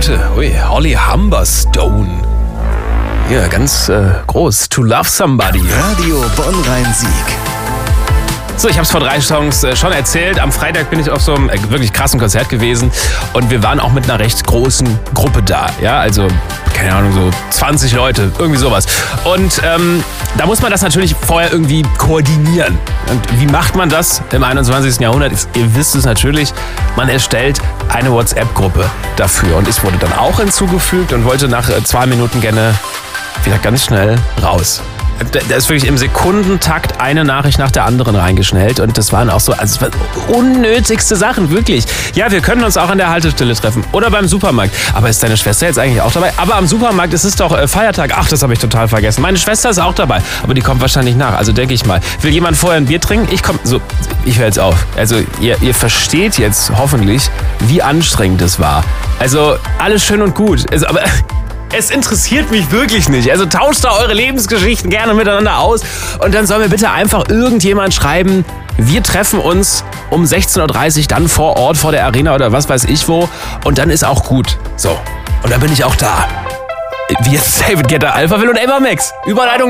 Leute. Ui, Holly Humberstone. Ja, ganz groß. To Love Somebody. Radio Bonn-Rhein-Sieg. So, ich habe es vor 3 Songs schon erzählt. Am Freitag bin ich auf so einem wirklich krassen Konzert gewesen und wir waren auch mit einer recht großen Gruppe da. Ja, also, keine Ahnung, so 20 Leute, irgendwie sowas. Und da muss man das natürlich vorher irgendwie koordinieren. Und wie macht man das im 21. Jahrhundert? Ihr wisst es natürlich, man erstellt eine WhatsApp-Gruppe dafür. Und ich wurde dann auch hinzugefügt und wollte nach 2 Minuten gerne wieder ganz schnell raus. Da ist wirklich im Sekundentakt eine Nachricht nach der anderen reingeschnellt und das waren auch so, also es waren unnötigste Sachen, wirklich. Ja, wir können uns auch an der Haltestelle treffen oder beim Supermarkt. Aber ist deine Schwester jetzt eigentlich auch dabei? Aber am Supermarkt ist es doch Feiertag. Ach, das habe ich total vergessen. Meine Schwester ist auch dabei, aber die kommt wahrscheinlich nach, also denke ich mal. Will jemand vorher ein Bier trinken? Ich höre jetzt auf. Also ihr versteht jetzt hoffentlich, wie anstrengend es war. Also alles schön und gut, aber... Es interessiert mich wirklich nicht. Also tauscht da eure Lebensgeschichten gerne miteinander aus und dann soll mir bitte einfach irgendjemand schreiben, wir treffen uns um 16.30 Uhr dann vor Ort, vor der Arena oder was weiß ich wo und dann ist auch gut. So, und dann bin ich auch da. Wie jetzt David Guetta, Alphaville und Ava Max. Überleitung